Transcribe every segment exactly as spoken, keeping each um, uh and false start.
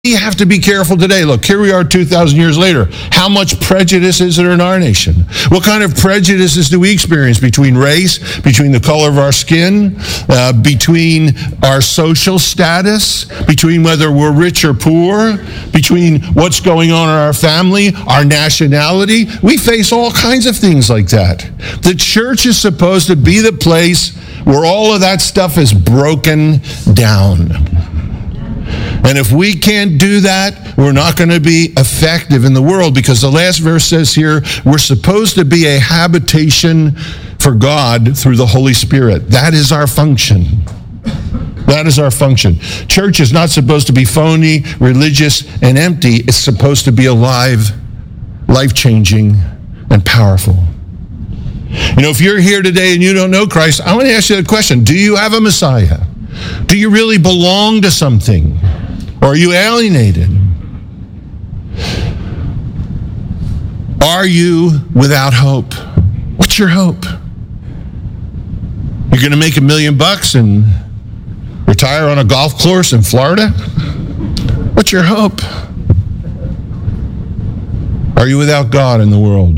We have to be careful today. Look, here we are two thousand years later. How much prejudice is there in our nation? What kind of prejudices do we experience between race, between the color of our skin, uh, between our social status, between whether we're rich or poor, between what's going on in our family, our nationality? We face all kinds of things like that. The church is supposed to be the place where all of that stuff is broken down. And if we can't do that, we're not going to be effective in the world, because the last verse says here, we're supposed to be a habitation for God through the Holy Spirit. That is our function. That is our function. Church is not supposed to be phony, religious, and empty. It's supposed to be alive, life-changing, and powerful. You know, if you're here today and you don't know Christ, I want to ask you a question. Do you have a Messiah? Do you really belong to something? Or are you alienated? Are you without hope? What's your hope? You're going to make a million bucks and retire on a golf course in Florida? What's your hope? Are you without God in the world?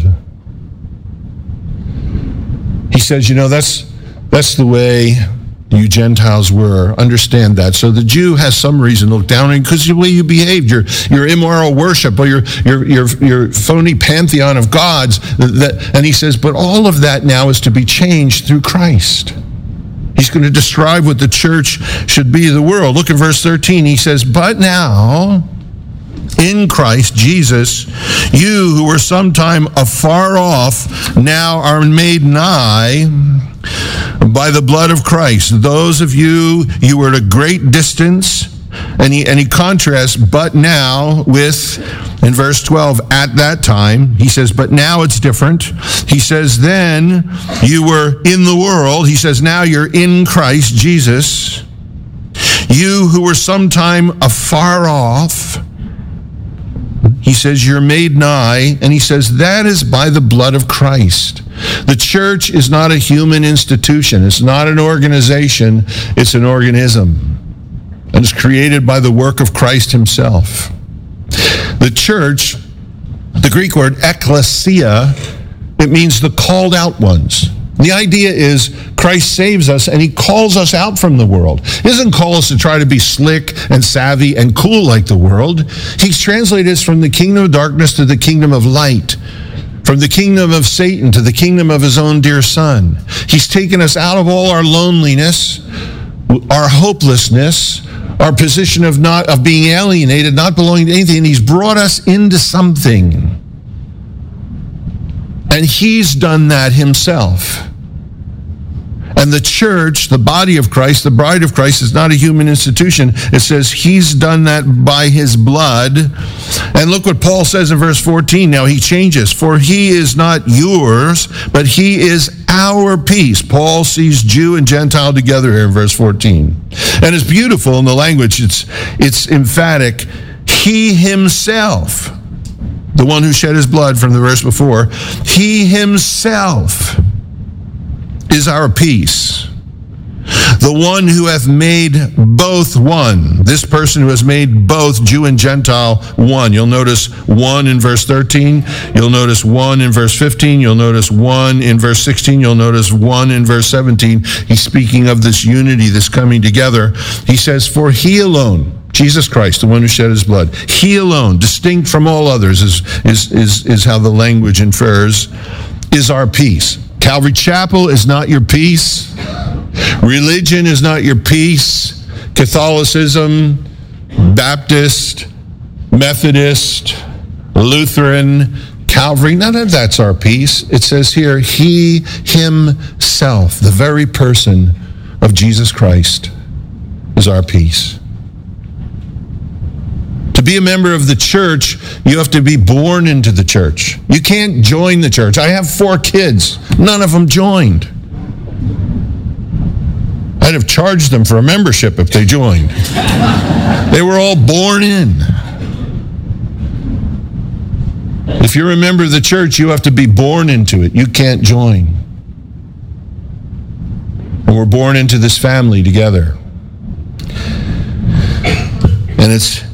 He says, you know, that's that's the way you Gentiles were. Understand that. So the Jew has some reason to look down on you because of the way you behaved, your your immoral worship, or your your your, your phony pantheon of gods. That, and he says, but all of that now is to be changed through Christ. He's going to describe what the church should be to the world. Look at verse thirteen. He says, but now, in Christ Jesus, you who were sometime afar off now are made nigh by the blood of Christ. Those of you, you were at a great distance. And he, and he contrasts, but now with, in verse twelve, at that time, he says, but now it's different. He says, then you were in the world. He says, now you're in Christ Jesus. You who were sometime afar off, he says, you're made nigh, and he says, that is by the blood of Christ. The church is not a human institution. It's not an organization. It's an organism. And it's created by the work of Christ himself. The church, the Greek word ekklesia, it means the called out ones. The idea is Christ saves us and he calls us out from the world. He doesn't call us to try to be slick and savvy and cool like the world. He's translated us from the kingdom of darkness to the kingdom of light, from the kingdom of Satan to the kingdom of his own dear son. He's taken us out of all our loneliness, our hopelessness, our position of not of being alienated, not belonging to anything, and he's brought us into something. And he's done that himself. And the church, the body of Christ, the bride of Christ, is not a human institution. It says he's done that by his blood. And look what Paul says in verse fourteen. Now he changes. For he is not yours, but he is our peace. Paul sees Jew and Gentile together here in verse fourteen. And it's beautiful in the language. It's, it's emphatic. He himself, the one who shed his blood from the verse before, he himself is our peace. The one who hath made both one. This person who has made both Jew and Gentile one. You'll notice one in verse thirteen. You'll notice one in verse fifteen. You'll notice one in verse sixteen. You'll notice one in verse seventeen. He's speaking of this unity, this coming together. He says, for he alone, Jesus Christ, the one who shed his blood, he alone, distinct from all others, is, is, is, is how the language infers, is our peace. Calvary Chapel is not your peace. Religion is not your peace. Catholicism, Baptist, Methodist, Lutheran, Calvary, none of that's our peace. It says here, he himself, the very person of Jesus Christ, is our peace. To be a member of the church, you have to be born into the church. You can't join the church. I have four kids. None of them joined. I'd have charged them for a membership if they joined. They were all born in. If you're a member of the church, you have to be born into it. You can't join. And we're born into this family together. And it's